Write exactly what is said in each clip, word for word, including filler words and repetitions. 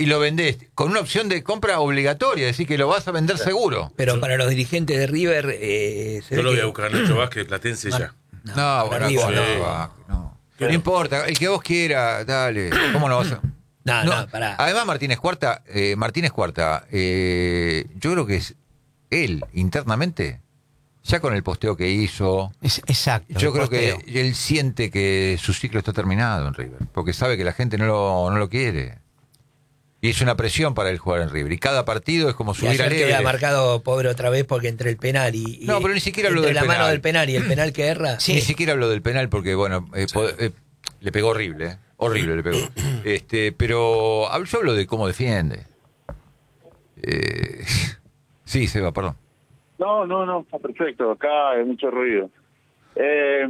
y lo vendés con una opción de compra obligatoria, es decir, que lo vas a vender seguro. Pero para los dirigentes de River... Eh, se Yo ve lo voy que- a buscar, Nacho Vázquez, Platense No, ya. No, No, para bueno, River, ¿cómo no. no, va? No. No importa, el que vos quieras, dale. ¿Cómo no vas a...? No, no, pará. Además, Martínez Cuarta, eh, Martínez Cuarta, eh, yo creo que es él, internamente, ya con el posteo que hizo, Es, exacto. yo el creo posteo. que él siente que su ciclo está terminado en River, porque sabe que la gente no lo, no lo quiere. Y es una presión para él jugar en River. Y cada partido es como Y subir ayer al queda Everest. marcado pobre otra vez porque entre el penal y... y- No, pero ni siquiera hablo entre del la mano penal. del penal y el penal que erra. Sí. Ni siquiera hablo del penal porque, bueno, eh, po- eh, le pegó horrible, ¿eh? Horrible le pegó. Este, pero hab- yo hablo de cómo defiende. Eh, sí, Seba, perdón. No, no, no, está perfecto. Acá hay mucho ruido. Eh,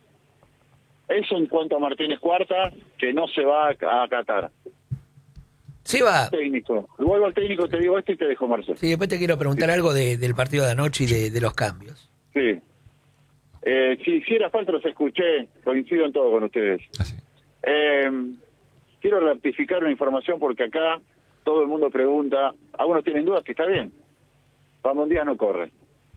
eso en cuanto a Martínez Cuarta, que no se va a Qatar. Sí, va. Técnico. Vuelvo al técnico, te digo esto y te dejo, Marcelo. Sí, después te quiero preguntar algo de- del partido de anoche y de, de los cambios. Sí. Eh, si hiciera falta, los escuché. Coincido en todo con ustedes. Así. Eh, quiero rectificar una información porque acá todo el mundo pregunta. Algunos tienen dudas, que está bien. Ramón Díaz no corre.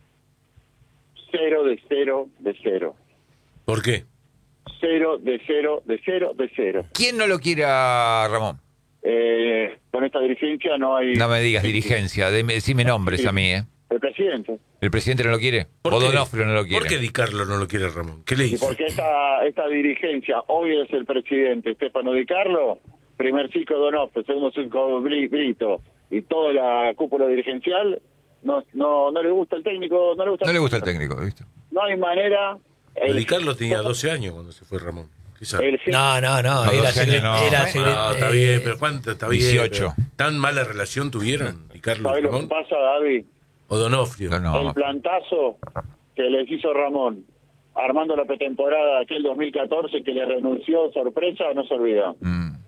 Cero de cero de cero. ¿Por qué? Cero de cero de cero de cero. ¿Quién no lo quiere a Ramón? Eh, con esta dirigencia no hay... No me digas dirigencia, deme- decime nombres a mí, ¿eh? El presidente. ¿El presidente no lo quiere? ¿Por ¿O qué? Donofrio no lo ¿Por quiere? qué Di Carlo no lo quiere Ramón? ¿Qué le Y hizo? porque esta, esta dirigencia, hoy es el presidente Estefano Di Carlo, primer ciclo Donofrio, segundo ciclo Bri- Brito, y toda la cúpula dirigencial, no no no le gusta el técnico, no le gusta No le gusta el técnico, ¿viste? No hay manera... Pero el- Di Carlo tenía doce años cuando se fue Ramón. Quizá. el- No, no, no. No, Era, doce años secre- no. era No, secre- No, está eh, bien, pero ¿cuánto? Está bien. dieciocho. pero ¿Tan mala relación tuvieron Di Carlo y ¿Sabes lo que Ramón? pasa, David? ¿O Donofrio? No, no. El plantazo que les hizo Ramón, armando la pretemporada de aquel dos mil catorce, que le renunció, sorpresa, no se olvida. Mm. Eso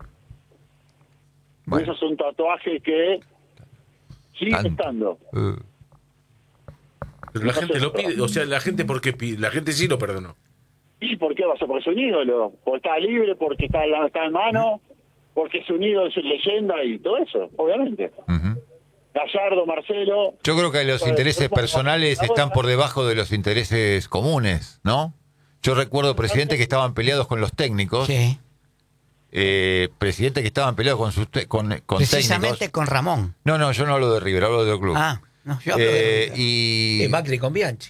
Bueno, es un tatuaje que sigue tanto. estando. Eh, Pero la gente lo pide, o sea, la gente porque pide, la gente sí lo perdonó. ¿Y por qué vas a? Porque es un ídolo, porque está libre, porque está en, la- está en mano, porque es un ídolo, es leyenda y todo eso, obviamente. ujú. Gallardo, Marcelo... Yo creo que los intereses personales están por debajo de los intereses comunes, ¿no? Yo recuerdo presidentes que estaban peleados con los técnicos, Sí. eh, presidentes que estaban peleados con sus te- con, con Precisamente técnicos. con Ramón. No, no, yo no hablo de River, hablo de otro club. Ah, no, yo hablo de Eh, River. y, eh, Macri con Bianchi.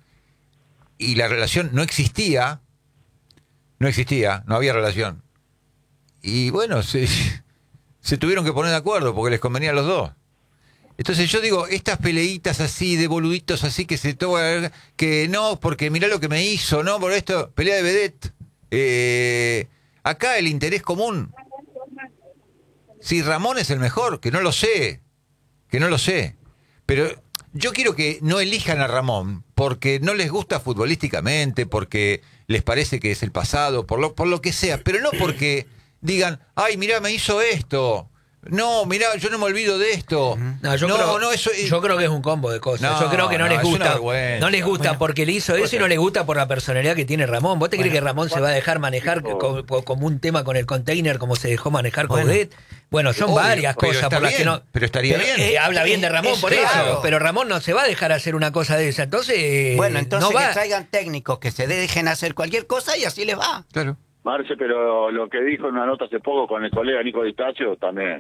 y la relación no existía, no existía, no había relación. Y bueno, se, se tuvieron que poner de acuerdo porque les convenía a los dos. Entonces yo digo, estas peleitas así, de boluditos así que se toman, que no, porque mirá lo que me hizo, no, por esto, pelea de vedette. Eh, acá el interés común. Si Ramón es el mejor, que no lo sé, que no lo sé. Pero yo quiero que no elijan a Ramón porque no les gusta futbolísticamente, porque les parece que es el pasado, por lo, por lo que sea, pero no porque digan, ay, mirá, me hizo esto. No, mirá, yo no me olvido de esto. No, yo, no, creo, no, eso es- yo creo que es un combo de cosas. No, yo creo que no, no, les es una gusta. vergüenza. No les gusta Bueno, porque le hizo eso y no les gusta por la personalidad que tiene Ramón. ¿Vos te crees que Ramón se va a dejar manejar co- co- como un tema con el container como se dejó manejar con Bueno. Udet? Bueno, son Obvio, varias pero cosas está por las que bien, no. pero estaría Pero, bien. eh, habla bien de Sí, Ramón es por claro. eso, pero Ramón no se va a dejar hacer una cosa de esa. Entonces, eh, Bueno, entonces no va. que traigan técnicos que se dejen hacer cualquier cosa y así les va. Claro. Marce, pero lo que dijo en una nota hace poco con el colega Nico Di Stasio también.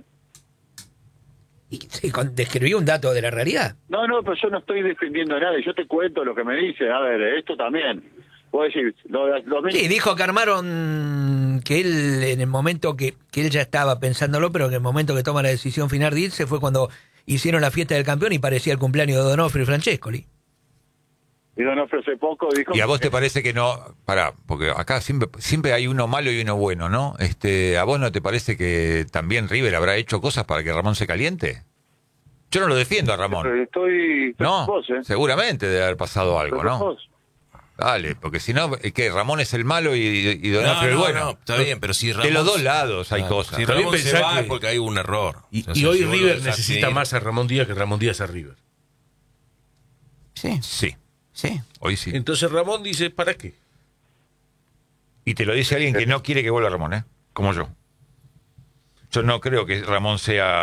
Y, sí, con- describió un dato de la realidad. No, no, pero yo no estoy defendiendo a nadie, yo te cuento lo que me dicen. A ver, esto también. Vos decís, lo, lo mismo- Sí, dijo que armaron que él, en el momento que, que él ya estaba pensándolo, pero que en el momento que toma la decisión final de irse fue cuando hicieron la fiesta del campeón y parecía el cumpleaños de Donofrio y Francescoli. y Donofrio hace poco dijo... ¿Y a vos te parece que no? Pará, porque acá siempre, siempre hay uno malo y uno bueno, ¿no? Este, ¿a vos no te parece que también River habrá hecho cosas para que Ramón se caliente? Yo no lo defiendo a Ramón. Estoy... estoy No, con vos, ¿eh? seguramente debe haber pasado algo, Estoy con ¿no? vos. Dale, porque si no, ¿qué? Ramón es el malo y, y No, Donofrio el no, bueno. no, está bien, pero si Ramón... De los dos lados hay Claro, cosas. Si También Ramón se pensá va que- es porque hay un error. Y, Entonces, y hoy si vos lo River dejás necesita ir- más a Ramón Díaz que Ramón Díaz a River. Sí, Sí, sí. hoy sí. Entonces Ramón dice, ¿para qué? Y te lo dice alguien que no quiere que vuelva Ramón, ¿eh? Como yo. Yo no creo que Ramón sea